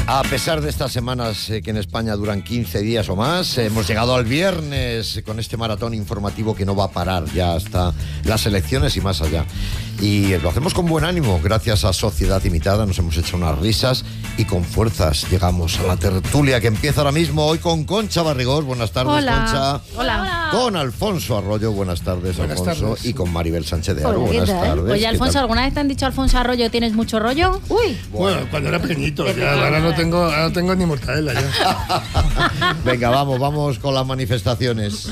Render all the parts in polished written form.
A pesar de estas semanas que en España duran 15 días o más, hemos llegado al viernes con este maratón informativo que no va a parar ya hasta las elecciones y más allá. Y lo hacemos con buen ánimo, gracias a Sociedad Imitada, nos hemos hecho unas risas y con fuerzas llegamos a la tertulia que empieza ahora mismo, hoy con Concha Barrigós. Buenas tardes, Hola. Concha. Hola. Con Alfonso Arroyo, buenas tardes, Buenas Alfonso. tardes. Y con Maribel Sánchez de Hola, Aro, ¿qué buenas tal? tardes. Oye, Alfonso, ¿alguna vez te han dicho Alfonso Arroyo, tienes mucho rollo? Uy. Bueno, cuando era pequeñito, ya, ahora no tengo ni mortadela ya. Venga, vamos con las manifestaciones.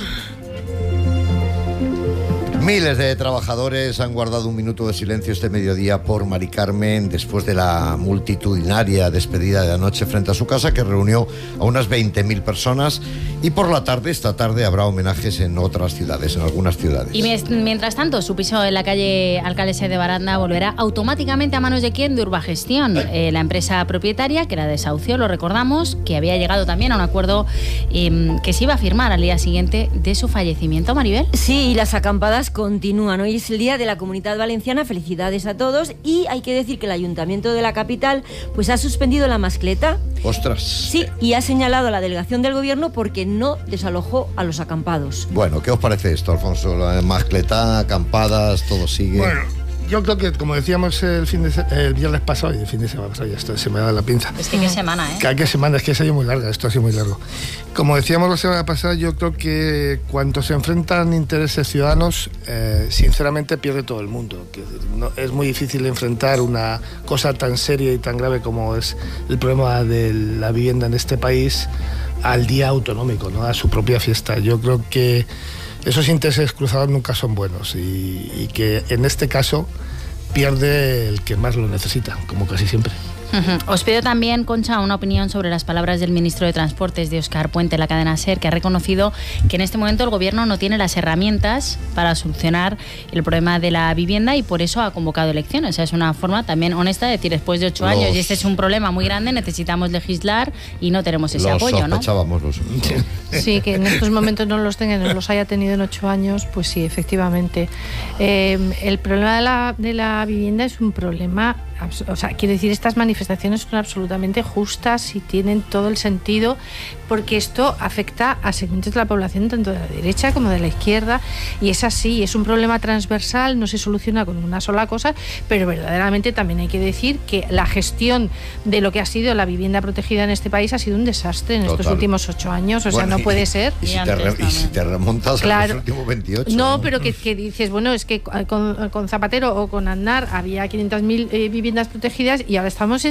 Miles de trabajadores han guardado un minuto de silencio este mediodía por Mari Carmen después de la multitudinaria despedida de anoche frente a su casa, que reunió a unas 20.000 personas, y por la tarde, esta tarde, habrá homenajes en otras ciudades, en algunas ciudades. Y mientras tanto, su piso en la calle Alcalde de Baranda volverá automáticamente a manos de ¿quién? De Urbagestión, la empresa propietaria que la desahució, lo recordamos, que había llegado también a un acuerdo que se iba a firmar al día siguiente de su fallecimiento. Maribel. Sí, y las acampadas continúan. Hoy es el Día de la Comunidad Valenciana, felicidades a todos, y hay que decir que el Ayuntamiento de la capital pues ha suspendido la mascleta. ¡Ostras! Sí, y ha señalado a la delegación del gobierno porque no desalojó a los acampados. Bueno, ¿qué os parece esto, Alfonso? La mascleta, acampadas, todo sigue. Bueno, yo creo que, como decíamos el viernes pasado, y el fin de semana pasado, ya esto se me da la pinza. Es que qué semana, ¿eh? ¿Qué semana? Es que se ha ido muy larga, esto ha sido muy largo. Como decíamos la semana pasada, yo creo que cuando se enfrentan intereses ciudadanos, sinceramente pierde todo el mundo. Es muy difícil enfrentar una cosa tan seria y tan grave como es el problema de la vivienda en este país al día autonómico, ¿no? A su propia fiesta. Yo creo que esos intereses cruzados nunca son buenos y que en este caso pierde el que más lo necesita, como casi siempre. Os pido también, Concha, una opinión sobre las palabras del ministro de Transportes, de Óscar Puente, en la cadena SER, que ha reconocido que en este momento el gobierno no tiene las herramientas para solucionar el problema de la vivienda y por eso ha convocado elecciones. O sea, es una forma también honesta de decir, después de 8 años y este es un problema muy grande, necesitamos legislar y no tenemos ese apoyo, ¿no? Sí, que en estos momentos no los tengan, no los haya tenido en 8 años, pues sí, efectivamente. El problema de la vivienda es un problema, o sea, quiero decir, estas manifestaciones son absolutamente justas y tienen todo el sentido, porque esto afecta a segmentos de la población tanto de la derecha como de la izquierda, y es así, es un problema transversal, no se soluciona con una sola cosa, pero verdaderamente también hay que decir que la gestión de lo que ha sido la vivienda protegida en este país ha sido un desastre en estos últimos 8 años, o sea, no puede ser. Y si te remontas a los últimos 28. No, pero que dices, bueno, es que con Zapatero o con Aznar había 500.000 viviendas protegidas y ahora estamos en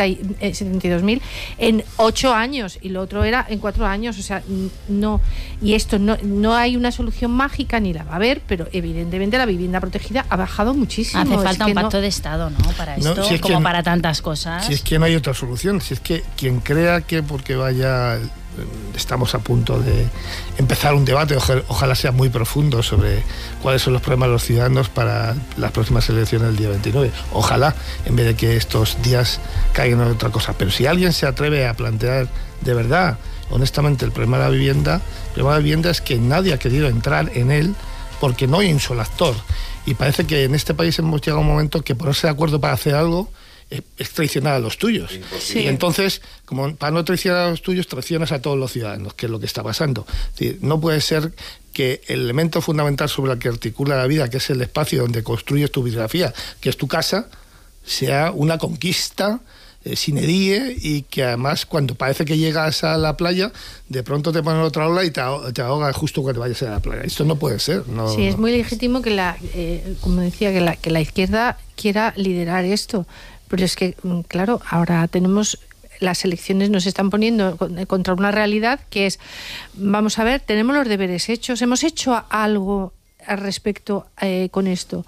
72.000 en 8 años y lo otro era en 4 años, o sea, no, y esto no hay una solución mágica ni la va a haber, pero evidentemente la vivienda protegida ha bajado muchísimo. Hace falta un pacto de Estado, ¿no? Para esto, si como para tantas cosas. Si es que no hay otra solución, si es que quien crea que porque estamos a punto de empezar un debate, ojalá sea muy profundo, sobre cuáles son los problemas de los ciudadanos para las próximas elecciones del día 29. Ojalá, en vez de que estos días caigan en otra cosa. Pero si alguien se atreve a plantear de verdad, honestamente, el problema de la vivienda es que nadie ha querido entrar en él porque no hay un solo actor. Y parece que en este país hemos llegado a un momento que ponerse de acuerdo para hacer algo es traicionar a los tuyos. Sí. Y entonces, como para no traicionar a los tuyos, traicionas a todos los ciudadanos, que es lo que está pasando. Es decir, no puede ser que el elemento fundamental sobre el que articula la vida, que es el espacio donde construyes tu biografía, que es tu casa, sea una conquista sine die, y que además cuando parece que llegas a la playa de pronto te ponen otra ola y te ahoga justo cuando vayas a la playa. Esto no puede ser. Sí, es muy legítimo que como decía, que la izquierda quiera liderar esto, pero es que, claro, ahora tenemos las elecciones, nos están poniendo contra una realidad que es, vamos a ver, tenemos los deberes hechos, hemos hecho algo al respecto con esto.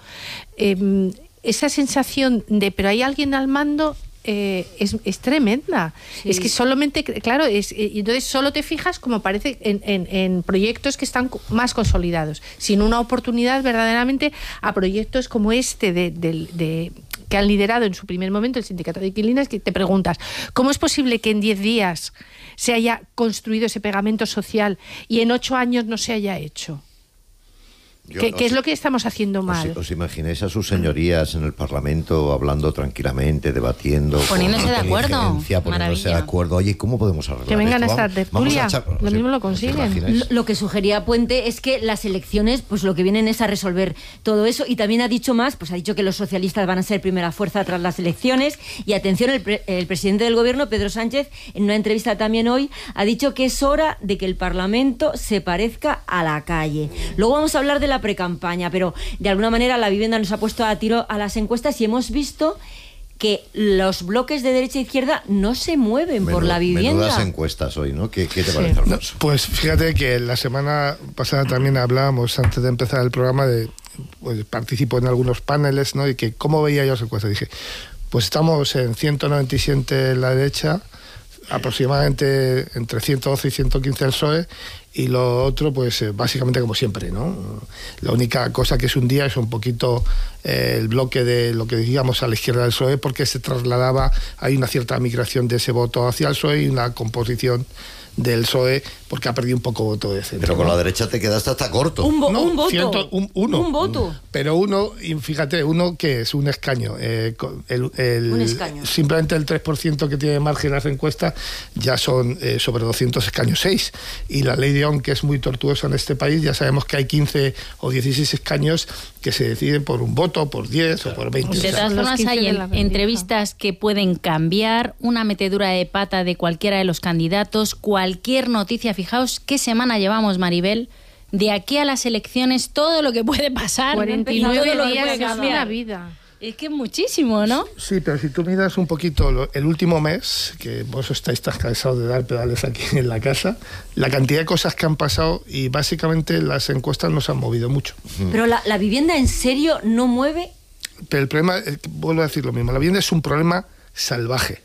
Esa sensación de, pero hay alguien al mando, es tremenda. Sí. Es que solamente, claro, y entonces solo te fijas, como parece, en proyectos que están más consolidados, sin una oportunidad verdaderamente a proyectos como este que han liderado en su primer momento el sindicato de inquilinas, que te preguntas, ¿cómo es posible que en 10 días se haya construido ese pegamento social y en 8 años no se haya hecho? ¿Qué es lo que estamos haciendo mal? ¿Os imagináis a sus señorías en el Parlamento hablando tranquilamente, debatiendo? Poniéndose de acuerdo. Poniéndose de acuerdo. Oye, ¿cómo podemos arreglar que vengan esto? a esta tertulia. Lo mismo lo consiguen. Lo que sugería Puente es que las elecciones, pues lo que vienen es a resolver todo eso. Y también ha dicho más, pues ha dicho que los socialistas van a ser primera fuerza tras las elecciones. Y atención, el presidente del gobierno, Pedro Sánchez, en una entrevista también hoy, ha dicho que es hora de que el Parlamento se parezca a la calle. Luego vamos a hablar de la precampaña, pero de alguna manera la vivienda nos ha puesto a tiro a las encuestas y hemos visto que los bloques de derecha e izquierda no se mueven por la vivienda. Menudas encuestas hoy, ¿no? ¿Qué te parece, Alfonso? Pues fíjate que la semana pasada también hablábamos, antes de empezar el programa, pues participo en algunos paneles, ¿no? Y que cómo veía yo las encuestas. Dije, pues estamos en 197 la derecha, aproximadamente entre 112 y 115 el PSOE, y lo otro, pues básicamente como siempre, ¿no? La única cosa que es un día es un poquito el bloque de lo que decíamos a la izquierda del PSOE, porque se trasladaba, hay una cierta migración de ese voto hacia el PSOE y una composición del PSOE, porque ha perdido un poco voto de centro. Pero con la derecha te quedaste hasta corto. Un voto. Un voto. Pero uno, y fíjate, uno que es un escaño. Un escaño. Simplemente el 3% que tiene margen las encuestas ya son sobre 200 escaños, 6. Y la ley de Ohm, que es muy tortuosa en este país, ya sabemos que hay 15 o 16 escaños que se deciden por un voto, por 10 o por 20. De todas formas, hay entrevistas que pueden cambiar, una metedura de pata de cualquiera de los candidatos, cualquier noticia. Fijaos qué semana llevamos, Maribel. De aquí a las elecciones, todo lo que puede pasar. 49 días es una vida. Es que es muchísimo, ¿no? Sí, pero si tú miras un poquito el último mes, que vos estáis tan cansados de dar pedales aquí en la casa, la cantidad de cosas que han pasado, y básicamente las encuestas no se han movido mucho. Pero la vivienda en serio no mueve. Pero el problema, vuelvo a decir lo mismo, la vivienda es un problema salvaje,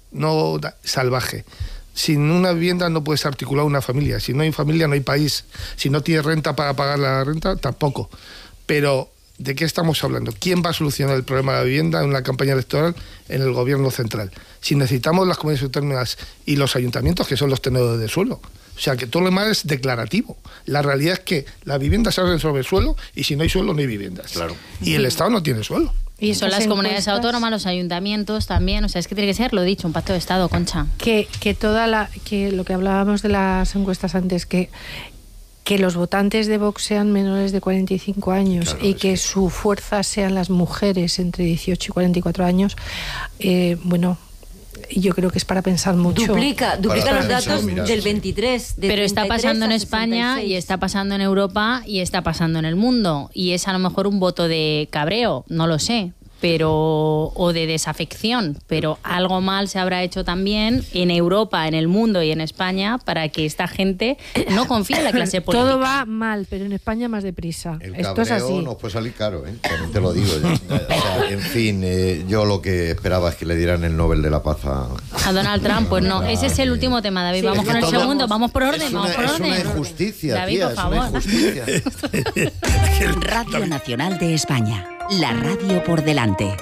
salvaje. Sin una vivienda no puedes articular una familia. Si no hay familia, no hay país. Si no tienes renta para pagar la renta, tampoco. Pero, ¿de qué estamos hablando? ¿Quién va a solucionar el problema de la vivienda en una campaña electoral? En el gobierno central. Si necesitamos las comunidades autónomas y los ayuntamientos, que son los tenedores de suelo. O sea, que todo lo demás es declarativo. La realidad es que las viviendas se hacen sobre el suelo, y si no hay suelo, no hay viviendas. Claro. Y el Estado no tiene suelo. Y son las comunidades autónomas, los ayuntamientos también. O sea, es que tiene que ser, lo he dicho, un pacto de Estado, Concha. Que lo que hablábamos de las encuestas antes, que los votantes de Vox sean menores de 45 años, claro, y que su fuerza sean las mujeres entre 18 y 44 años, bueno, yo creo que es para pensar mucho. Duplica los datos del 23. Pero está pasando en España, y está pasando en Europa, y está pasando en el mundo. Y es a lo mejor un voto de cabreo, no lo sé, o de desafección, pero algo mal se habrá hecho también en Europa, en el mundo y en España para que esta gente no confíe en la clase política. Todo va mal, pero en España más deprisa. Esto es así. Nos puede salir caro, también te lo digo. O sea, en fin, yo lo que esperaba es que le dieran el Nobel de la Paz a Donald Trump. Pues no, ese es el último tema, David. Sí, vamos con el segundo, vamos por orden. Es una injusticia, David, tía, por favor. Es una injusticia. Radio Nacional de España. La radio por delante.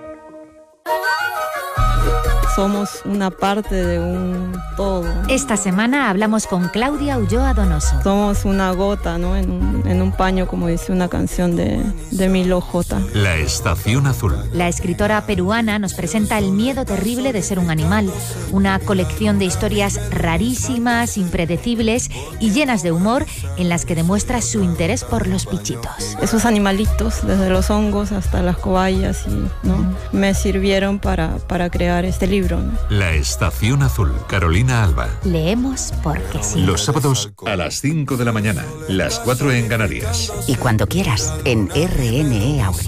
Somos una parte de un todo. Esta semana hablamos con Claudia Ulloa Donoso. Somos una gota, ¿no? en un paño, como dice una canción de Milo J. La Estación Azul. La escritora peruana nos presenta El miedo terrible de ser un animal, una colección de historias rarísimas, impredecibles y llenas de humor, en las que demuestra su interés por los bichitos. Esos animalitos, desde los hongos hasta las cobayas, ¿no? Me sirvieron para crear este libro. La Estación Azul, Carolina Alba. Leemos porque sí. Los sábados a las 5 de la mañana, las 4 en Canarias. Y cuando quieras, en RNE Audio.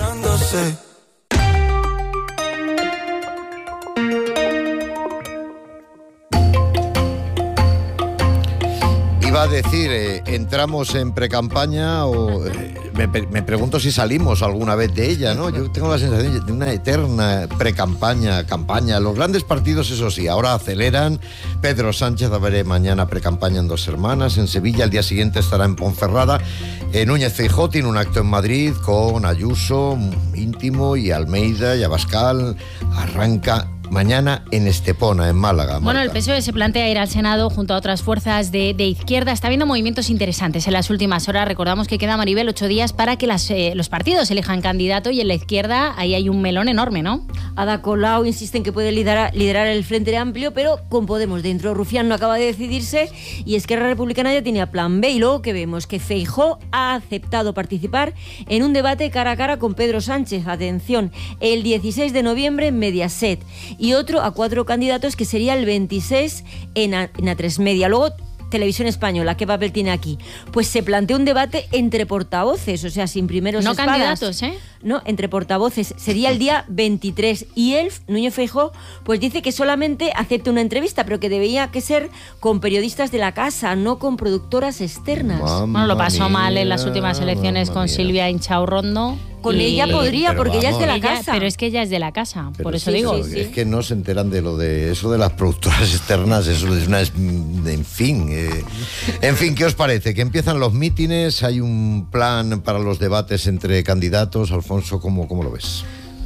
Iba a decir, entramos en precampaña o me pregunto si salimos alguna vez de ella, ¿no? Yo tengo la sensación de una eterna campaña. Los grandes partidos, eso sí, ahora aceleran. Pedro Sánchez va a ver mañana precampaña en Dos Hermanas, en Sevilla, el día siguiente estará en Ponferrada. Núñez Feijóo tiene un acto en Madrid con Ayuso, Íntimo y Almeida y Abascal. Arranca mañana en Estepona, en Málaga. Bueno, Marta. el PSOE se plantea ir al Senado junto a otras fuerzas de izquierda. Está habiendo movimientos interesantes en las últimas horas. Recordamos que queda, Maribel, 8 días para que los partidos elijan candidato, y en la izquierda ahí hay un melón enorme, ¿no? Ada Colau insiste en que puede liderar el Frente Amplio, pero con Podemos dentro. Rufián no acaba de decidirse y Esquerra Republicana ya tenía plan B. Y luego que vemos que Feijóo ha aceptado participar en un debate cara a cara con Pedro Sánchez. Atención, el 16 de noviembre en Mediaset. Y otro a 4 candidatos, que sería el 26 en A3 Media. Luego, Televisión Española, ¿qué papel tiene aquí? Pues se plantea un debate entre portavoces, o sea, sin primeros no espadas. Candidatos, ¿eh? No, entre portavoces. Sería el día 23. Y él, Núñez Feijóo, pues dice que solamente acepta una entrevista, pero que debería que ser con periodistas de la casa, no con productoras externas. Bueno, lo pasó mal en las últimas elecciones con Silvia Inchaurrondo. Con ella podría, pero porque ella es de la Ella, casa. pero es que ella es de la casa, Pero por eso sí, digo. Es que no se enteran de lo de eso de las productoras externas, eso es una... En fin, ¿qué os parece? Que empiezan los mítines, hay un plan para los debates entre candidatos. Alfonso, ¿cómo lo ves?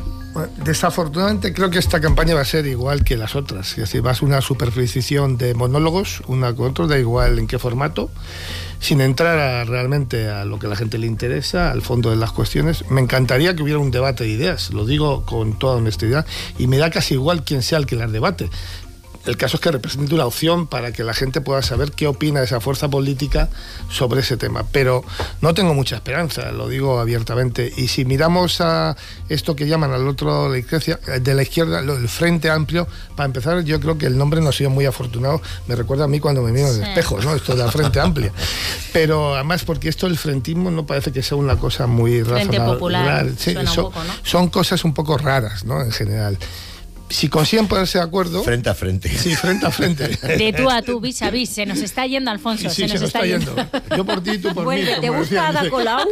Desafortunadamente creo que esta campaña va a ser igual que las otras, es decir, va a ser una superposición de monólogos, una con otra, da igual en qué formato, sin entrar realmente a lo que a la gente le interesa, al fondo de las cuestiones. Me encantaría que hubiera un debate de ideas, lo digo con toda honestidad, y me da casi igual quién sea el que las debate. El caso es que represente una opción para que la gente pueda saber qué opina esa fuerza política sobre ese tema. Pero no tengo mucha esperanza, lo digo abiertamente. Y si miramos a esto que llaman al otro de la izquierda, el Frente Amplio, para empezar, yo creo que el nombre no ha sido muy afortunado. Me recuerda a mí cuando me miro en el espejo, ¿no? Esto de la Frente Amplio. Pero además, porque esto del frentismo no parece que sea una cosa muy razonable. Frente Popular, sí, suena un poco, ¿no? Son cosas un poco raras, ¿no? En general. Si consiguen ponerse de acuerdo... Frente a frente. Sí, frente a frente. De tú a tú, vis a vis. Se nos está yendo, Alfonso. Sí, se nos está yendo. Yo por ti, tú por mí. ¿Te gusta Ada Colau?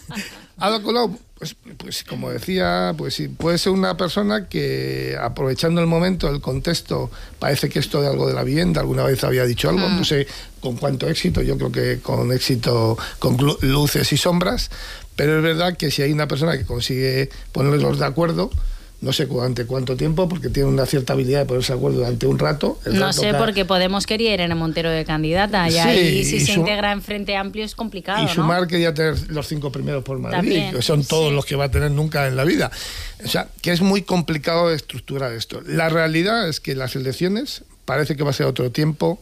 Ada Colau, pues como decía, pues sí, puede ser una persona que, aprovechando el momento, el contexto, parece que esto de algo de la vivienda, alguna vez había dicho algo, no sé con cuánto éxito, yo creo que con éxito, con luces y sombras, pero es verdad que si hay una persona que consigue ponerlos de acuerdo, no sé durante cuánto tiempo, porque tiene una cierta habilidad de ponerse de acuerdo durante un rato. No sé, porque Podemos quería Irene Montero de candidata, y ahí si se integra en Frente Amplio es complicado, y ¿no? Sumar quería tener los 5 primeros por Madrid, También, que son todos los que va a tener nunca en la vida. O sea, que es muy complicado de estructurar esto. La realidad es que las elecciones parece que va a ser otro tiempo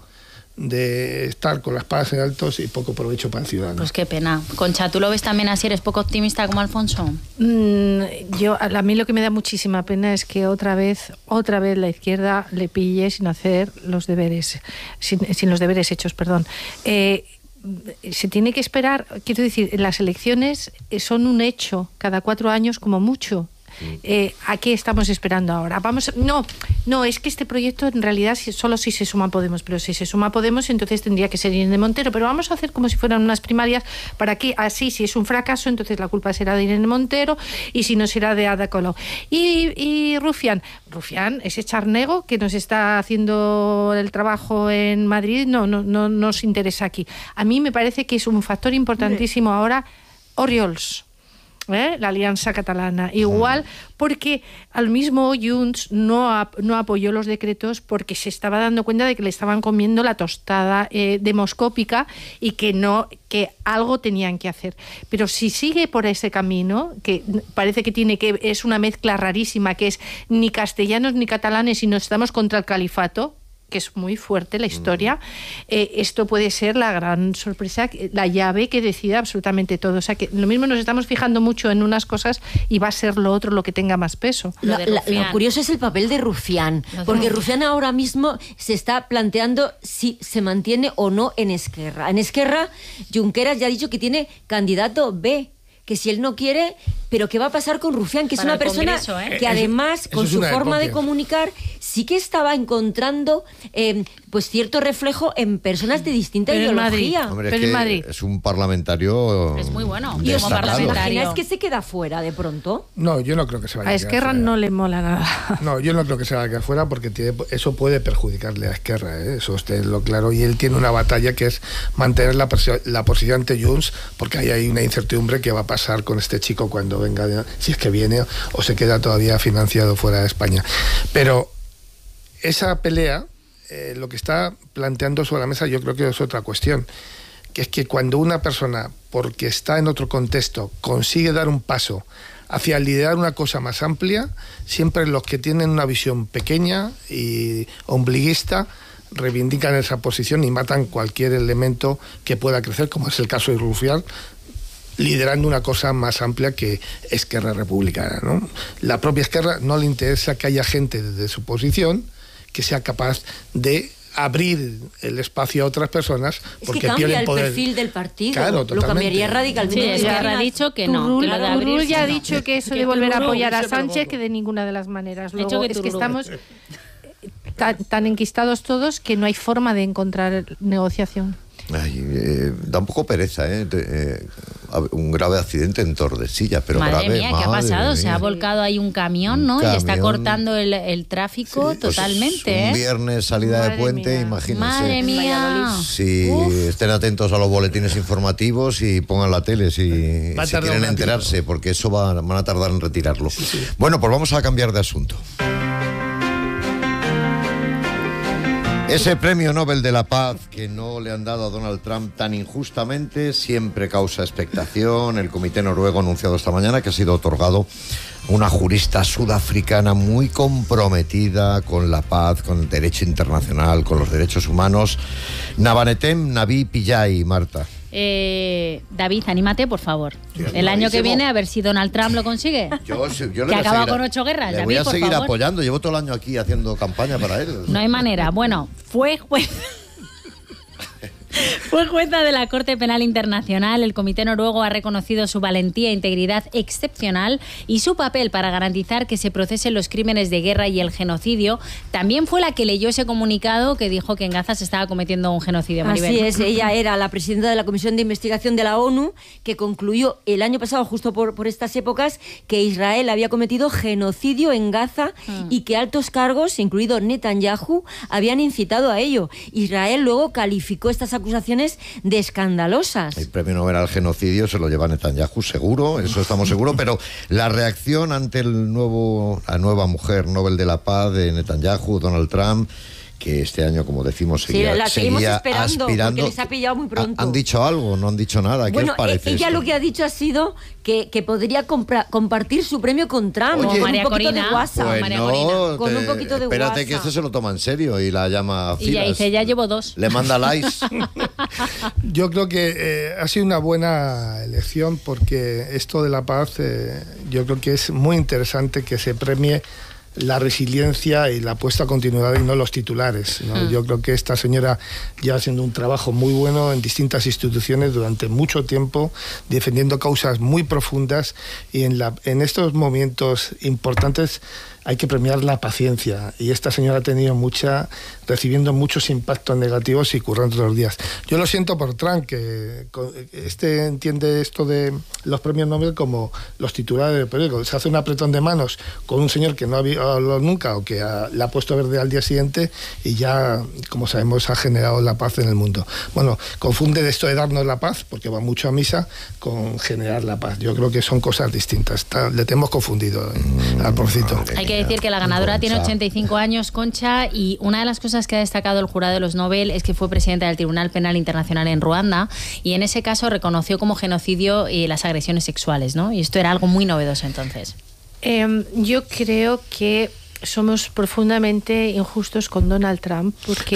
de estar con las espadas en altos y poco provecho para el ciudadano. Pues qué pena. Concha, ¿tú lo ves también así? ¿Eres poco optimista como Alfonso? A mí lo que me da muchísima pena es que otra vez la izquierda le pille sin hacer los deberes, sin los deberes hechos, perdón. Se tiene que esperar, quiero decir, las elecciones son un hecho cada 4 años como mucho. ¿A qué estamos esperando ahora? No, es que este proyecto en realidad solo si se suma Podemos, pero si se suma Podemos entonces tendría que ser Irene Montero, pero vamos a hacer como si fueran unas primarias para que así, si es un fracaso, entonces la culpa será de Irene Montero y si no será de Ada Colau. Y Rufián, ese charnego que nos está haciendo el trabajo en Madrid, no nos interesa aquí. A mí me parece que es un factor importantísimo ahora Oriols. La Alianza Catalana. Igual porque al mismo Junts no apoyó los decretos porque se estaba dando cuenta de que le estaban comiendo la tostada demoscópica y que algo tenían que hacer. Pero si sigue por ese camino, que parece que es una mezcla rarísima, que es ni castellanos ni catalanes, sino estamos contra el califato, que es muy fuerte la historia, esto puede ser la gran sorpresa, la llave que decida absolutamente todo. O sea, que lo mismo nos estamos fijando mucho en unas cosas y va a ser lo otro lo que tenga más peso. Lo curioso es el papel de Rufián, porque Rufián ahora mismo se está planteando si se mantiene o no en Esquerra. En Esquerra, Junqueras ya ha dicho que tiene candidato B, que si él no quiere, pero ¿qué va a pasar con Rufián? Que es una persona que además, con su forma de comunicar, sí que estaba encontrando pues cierto reflejo en personas de distinta ideología. Hombre, pero en Madrid es un parlamentario. Es muy bueno. ¿Y os imagináis que se queda fuera de pronto? No, yo no creo que se vaya a quedar Esquerra fuera. No le mola nada. No, yo no creo que se vaya a quedar fuera porque eso puede perjudicarle a Esquerra, eso usted lo claro. Y él tiene una batalla que es mantener la posición ante Junts, porque ahí hay una incertidumbre que va a pasar con este chico cuando venga, si es que viene o se queda todavía financiado fuera de España. Pero esa pelea, lo que está planteando sobre la mesa, yo creo que es otra cuestión, que es que cuando una persona, porque está en otro contexto, consigue dar un paso hacia liderar una cosa más amplia, siempre los que tienen una visión pequeña y ombliguista reivindican esa posición y matan cualquier elemento que pueda crecer, como es el caso de Rufián, liderando una cosa más amplia que Esquerra Republicana, ¿no? La propia Esquerra no le interesa que haya gente desde su posición que sea capaz de abrir el espacio a otras personas, porque es que cambia pierden poder. El perfil del partido, claro, lo cambiaría radicalmente. Sí, Esquerra ha dicho que no, que lo de abrir Turull ya ha no. dicho que eso de volver a apoyar a Sánchez que de ninguna de las maneras. Luego es que estamos tan enquistados todos que no hay forma de encontrar negociación. Ay, da un poco pereza, un grave accidente en Tordesillas, pero madre grave. Mía, ¿qué ha pasado? Se ha volcado ahí un camión, ¿no? Y está cortando el tráfico totalmente. Pues un viernes salida de puente, mía. Imagínense. Madre mía. Sí, estén atentos a los boletines informativos y pongan la tele si quieren enterarse, porque eso van a tardar en retirarlo. Sí. Bueno, pues vamos a cambiar de asunto. Ese premio Nobel de la Paz que no le han dado a Donald Trump tan injustamente siempre causa expectación. El comité noruego ha anunciado esta mañana que ha sido otorgado a una jurista sudafricana muy comprometida con la paz, con el derecho internacional, con los derechos humanos. Nabanetem Navi Pillay, Marta. David, anímate, por favor. El año que viene, a ver si Donald Trump lo consigue. Yo que acaba con 8 guerras. Le voy a seguir apoyando. Llevo todo el año aquí haciendo campaña para él. No hay manera. Bueno, fue jueza de la Corte Penal Internacional. El Comité Noruego ha reconocido su valentía e integridad excepcional y su papel para garantizar que se procesen los crímenes de guerra y el genocidio. También fue la que leyó ese comunicado que dijo que en Gaza se estaba cometiendo un genocidio. Maribel. Así es, ella era la presidenta de la Comisión de Investigación de la ONU, que concluyó el año pasado, justo por estas épocas, que Israel había cometido genocidio en Gaza y que altos cargos, incluido Netanyahu, habían incitado a ello. Israel luego calificó estas acusaciones de escandalosas. El premio Nobel al genocidio se lo lleva Netanyahu, seguro, eso estamos seguros, pero la reacción ante la nueva mujer Nobel de la Paz de Netanyahu, Donald Trump, que este año, como decimos, seguía esperando, aspirando. Porque les ha pillado muy pronto. ¿Han dicho algo? ¿No han dicho nada? ¿Qué os parece ella esto? lo que ha dicho ha sido que podría compartir su premio con Trump. Oye, con María un poquito Corina. de WhatsApp. Pues María no, Corina. Con un poquito de espérate WhatsApp. que este se lo toma en serio y la llama a filas. Y ya dice, ya llevo 2. Le manda likes. Yo creo que ha sido una buena elección, porque esto de la paz, yo creo que es muy interesante que se premie la resiliencia y la puesta a continuidad y no los titulares, ¿no? Yo creo que esta señora lleva haciendo un trabajo muy bueno en distintas instituciones durante mucho tiempo, defendiendo causas muy profundas, y en estos momentos importantes hay que premiar la paciencia, y esta señora ha tenido recibiendo muchos impactos negativos y currando todos los días. Yo lo siento por Trump, que entiende esto de los premios Nobel como los titulares del periódico. Se hace un apretón de manos con un señor que no había hablado nunca o que le ha puesto verde al día siguiente, y ya, como sabemos, ha generado la paz en el mundo. Bueno, confunde esto de darnos la paz, porque va mucho a misa, con generar la paz. Yo creo que son cosas distintas. Le tenemos confundido al porcito. Hay que decir que la ganadora tiene 85 años, Concha, y una de las cosas que ha destacado el jurado de los Nobel es que fue presidenta del Tribunal Penal Internacional en Ruanda, y en ese caso reconoció como genocidio las agresiones sexuales, ¿no? Y esto era algo muy novedoso entonces. Yo creo que somos profundamente injustos con Donald Trump, porque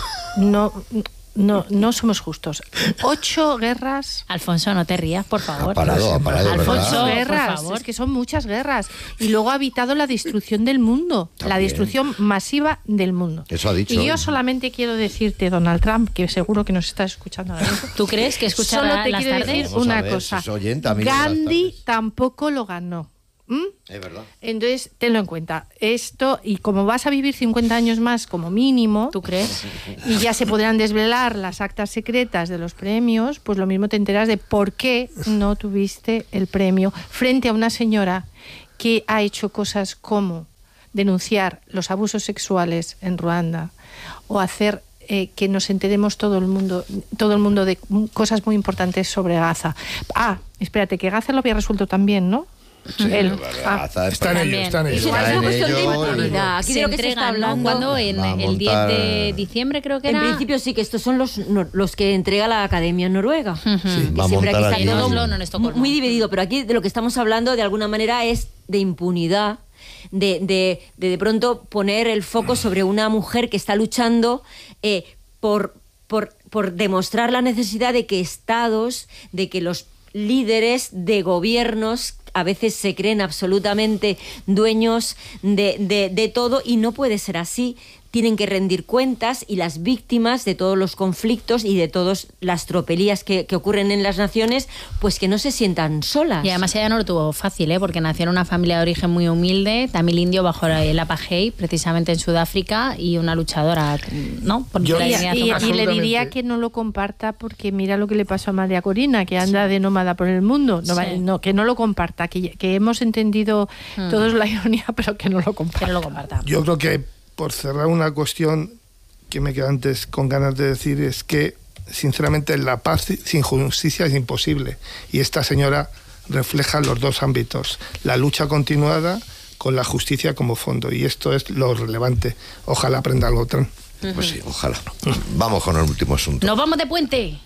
no somos justos. 8 guerras. Alfonso, no te rías, por favor. Ha parado, Alfonso, ¿verdad? Guerras, por favor. es que son muchas guerras. Y luego ha evitado la destrucción del mundo, la destrucción masiva del mundo. Eso ha dicho. Y yo solamente quiero decirte, Donald Trump, que seguro que nos estás escuchando ahora mismo. ¿Tú crees que escuchar Solo te las quiero tardes? decir Vamos a una ver, cosa. si es oyente, amigo de las Gandhi tardes. tampoco lo ganó. Es verdad. Entonces, tenlo en cuenta. Esto, y como vas a vivir 50 años más como mínimo, ¿Tú crees? y ya se podrán desvelar las actas secretas de los premios, pues lo mismo te enteras de por qué no tuviste el premio frente a una señora que ha hecho cosas como denunciar los abusos sexuales en Ruanda, o hacer que nos enteremos todo el mundo de cosas muy importantes sobre Gaza. Espérate, que Gaza lo había resuelto también, ¿no? Están ellos. Es una cuestión de impunidad. Aquí de lo que se está hablando. Cuando en el 10 de diciembre creo que era. En principio sí, que estos son los que entrega la Academia Noruega. Sí, que va a siempre montar aquí aquí. está todo muy dividido, pero aquí de lo que estamos hablando de alguna manera es de impunidad. De pronto poner el foco sobre una mujer que está luchando por demostrar la necesidad de que estados, de que los líderes de gobiernos a veces se creen absolutamente dueños de todo, y no puede ser así. Tienen que rendir cuentas, y las víctimas de todos los conflictos y de todas las tropelías que ocurren en las naciones, pues que no se sientan solas. Y además ella no lo tuvo fácil, porque nació en una familia de origen muy humilde, tamil indio, bajo el apartheid, precisamente en Sudáfrica, y una luchadora, ¿no? Por y le diría que no lo comparta, porque mira lo que le pasó a María Corina, que anda de nómada por el mundo. Que no lo comparta, que hemos entendido todos la ironía, pero que no lo comparta. Yo creo que, por cerrar una cuestión que me queda antes con ganas de decir, es que sinceramente la paz sin justicia es imposible, y esta señora refleja los dos ámbitos, la lucha continuada con la justicia como fondo, y esto es lo relevante. Ojalá aprenda algo tan. Pues sí, ojalá. Vamos con el último asunto. ¡Nos vamos de puente!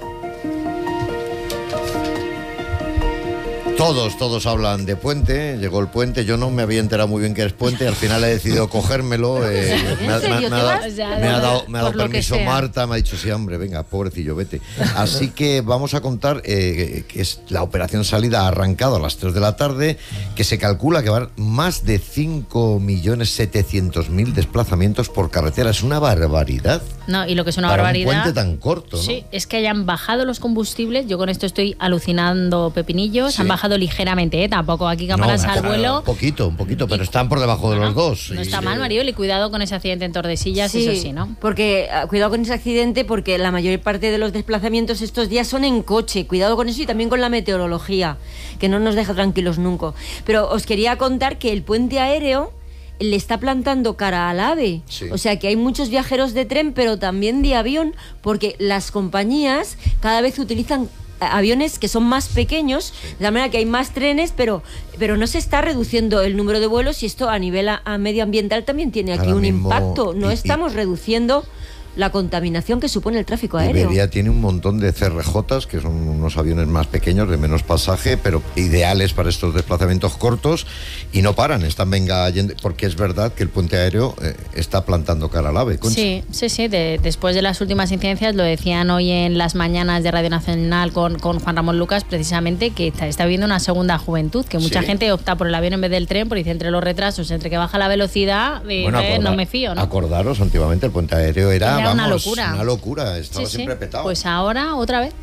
Todos hablan de puente. Llegó el puente, yo no me había enterado muy bien que es puente, al final he decidido cogérmelo. Me ha dado permiso Marta, me ha dicho, sí, hombre, venga, pobrecillo, vete. Así que vamos a contar que es la operación Salida, ha arrancado a las 3 de la tarde, que se calcula que va a haber más de 5.700.000 desplazamientos por carretera. Es una barbaridad. No, y lo que es una para barbaridad... un puente tan corto, ¿no? Sí, es que hayan bajado los combustibles. Yo con esto estoy alucinando pepinillos. Sí. Han bajado ligeramente, tampoco aquí cámaras al vuelo. Un poquito, pero están por debajo de los dos. No está mal, Marioli, cuidado con ese accidente en Tordesillas, eso sí, ¿no? Porque cuidado con ese accidente, porque la mayor parte de los desplazamientos estos días son en coche. Cuidado con eso, y también con la meteorología, que no nos deja tranquilos nunca. Pero os quería contar que el puente aéreo le está plantando cara al AVE. Sí. O sea que hay muchos viajeros de tren, pero también de avión, porque las compañías cada vez utilizan aviones que son más pequeños, de la manera que hay más trenes, pero no se está reduciendo el número de vuelos, y esto a nivel medioambiental también tiene aquí un impacto. No estamos reduciendo la contaminación que supone el tráfico aéreo. Iberia tiene un montón de CRJs, que son unos aviones más pequeños, de menos pasaje, pero ideales para estos desplazamientos cortos, y no paran, están yendo, porque es verdad que el puente aéreo está plantando cara al AVE. Concha. Sí, después de las últimas incidencias, lo decían hoy en las mañanas de Radio Nacional con Juan Ramón Lucas, precisamente, que está viendo una segunda juventud, que mucha gente opta por el avión en vez del tren, porque dice, entre los retrasos, entre que baja la velocidad, no me fío, ¿no? Acordaros, antiguamente el puente aéreo era una locura. Una locura, estaba siempre petado. Pues ahora, otra vez.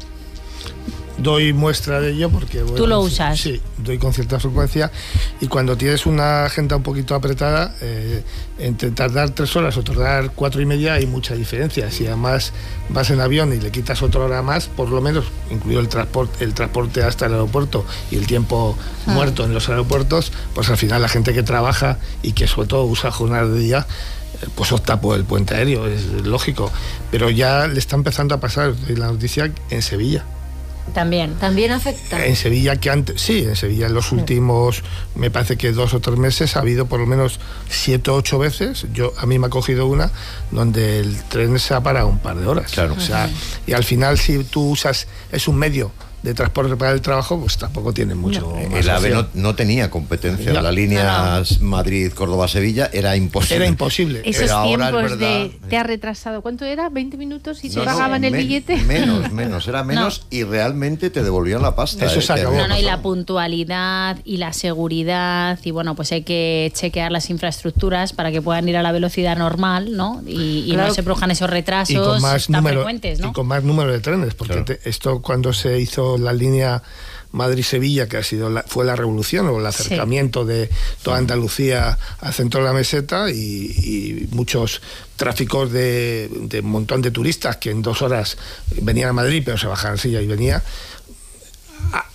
Doy muestra de ello porque... Bueno, ¿tú lo usas? Sí, doy con cierta frecuencia, y cuando tienes una agenda un poquito apretada, entre tardar 3 horas o tardar 4 y media hay mucha diferencia. Si además vas en avión y le quitas otra hora más, por lo menos, incluido el transporte hasta el aeropuerto y el tiempo muerto en los aeropuertos, pues al final la gente que trabaja y que sobre todo usa jornadas de día, pues opta por el puente aéreo, es lógico. Pero ya le está empezando a pasar la noticia en Sevilla. También afecta. En Sevilla, en Sevilla en los últimos, me parece que 2 o 3 meses ha habido por lo menos 7 o 8 veces. A mí me ha cogido una donde el tren se ha parado un par de horas. Claro. O sea, y al final, si tú usas, es un medio de transporte para el trabajo, pues tampoco tiene mucho más. El AVE no tenía competencia. La línea Madrid-Córdoba-Sevilla era imposible. Era imposible. Esos tiempos te ha retrasado. ¿Cuánto era? ¿20 minutos? ¿Y se pagaban el billete? Era menos y realmente te devolvían la pasta. Eso se acabó. Y la puntualidad y la seguridad, y bueno, pues hay que chequear las infraestructuras para que puedan ir a la velocidad normal, ¿no? Y claro, no se produzcan esos retrasos tan frecuentes, ¿no? Y con más número de trenes, porque esto cuando se hizo la línea Madrid-Sevilla, que fue la revolución o el acercamiento de toda Andalucía al centro de la meseta, y muchos tráficos de un montón de turistas que en 2 horas venían a Madrid pero se bajaban en Sevilla y venía.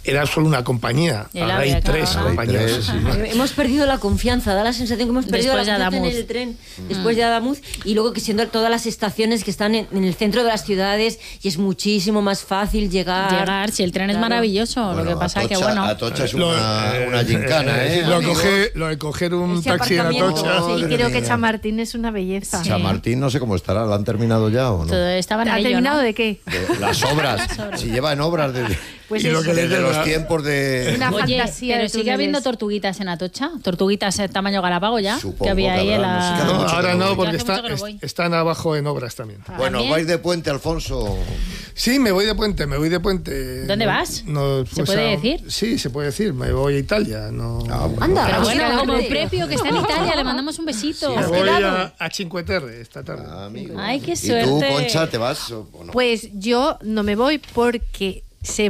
era solo una compañía. Ahora hay 3 compañías. Hemos perdido la confianza, da la sensación que hemos perdido Después la confianza en el tren después de Adamuz, y luego que siendo todas las estaciones que están en el centro de las ciudades y es muchísimo más fácil llegar. Si el tren es maravilloso, Bueno, lo que pasa Atocha, que bueno. Atocha es una gincana, ¿eh? Lo de coger un taxi en aparcamiento. Atocha. Sí, creo que Chamartín es una belleza. Chamartín no sé cómo estará, ¿lo han terminado ya o no? Todo estaba en ¿Ha ello, terminado ¿no? de qué? Las obras, si lleva en obras desde, Pues Y lo que le desde queda- los tiempos de... Una Oye, fantasía pero de sigue túneles. habiendo tortuguitas en Atocha, tortuguitas tamaño Galápago ya, Supongo que había que ahí en habrá, no sé qué hace la... mucho Ahora que no no, voy. porque Yo hace mucho que no voy. están abajo en obras también. Bueno, ¿También? vais de puente, Alfonso. Sí, me voy de puente. ¿Dónde vas? ¿Se puede decir? Sí, se puede decir. Me voy a Italia. No. Anda, Pero bueno, busca como la el Prepio que está en Italia, le mandamos un besito. Me voy a Cinque Terre esta tarde. Amigo. Ay, qué ¿Y tú, suerte. Concha, te vas o no? Pues yo no me voy porque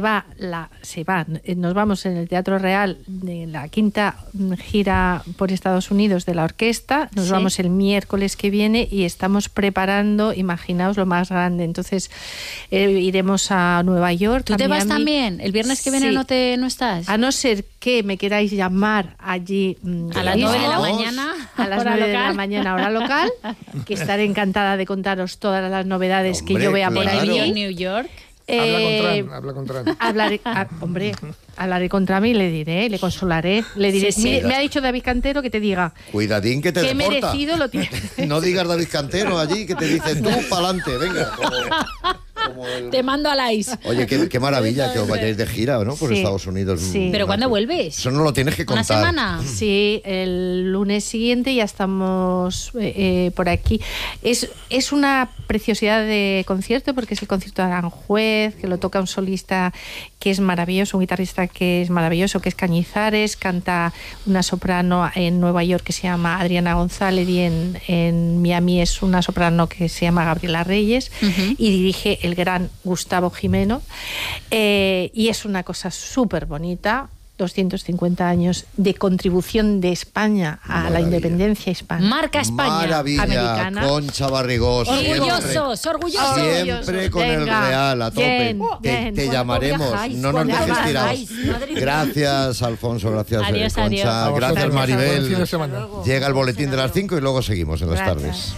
nos vamos en el Teatro Real de la 5ª gira por Estados Unidos de la orquesta, nos Sí. vamos el miércoles que viene y estamos preparando, imaginaos lo más grande, entonces iremos a Nueva York. ¿Tú a te vas Miami. también? ¿El viernes que viene Sí. no estás? A no ser que me queráis llamar allí A las 9 de la Vamos. mañana, a las hora 9 de local. la mañana, hora local, que estaré encantada de contaros todas las novedades que Hombre, yo vea por claro. allí. En New York. Habla con Tran. Hablaré contra mí y le diré, le consolaré, le diré, Sí, sí. "Mire, me ha dicho David Cantero que te diga Cuidadín que te que deporta. merecido lo tiene". No digas David Cantero allí, que te dicen tú pa'lante, venga. Como el- Te mando a la IS. Oye, qué maravilla que os vayáis de gira, ¿no? Por Sí, Estados Unidos. sí. ¿Pero cuándo vuelves? Eso no lo tienes que ¿Una contar. semana? Sí, el lunes siguiente ya estamos por aquí. Es una preciosidad de concierto porque es el concierto de Aranjuez, que lo toca un solista que es maravilloso, un guitarrista que es maravilloso, que es Cañizares, canta una soprano en Nueva York que se llama Adriana González y en Miami es una soprano que se llama Gabriela Reyes y dirige el gran Gustavo Jimeno. Y es una cosa súper bonita. 250 años de contribución de España a la Maravilla. independencia hispana. Marca España. Maravilla, americana. Concha Barrigós. Orgullosos, orgullosos. Siempre con el Venga, Real a tope. bien, Te bien. llamaremos. viajáis? No nos ¿Cuándo dejes tirados. viajáis? Madre mía. Gracias, Alfonso. Gracias, Adiós, Concha. adiós. A vosotros, Gracias, buen fin de Maribel. semana. Llega el boletín de las 5 y luego seguimos en las Gracias. tardes.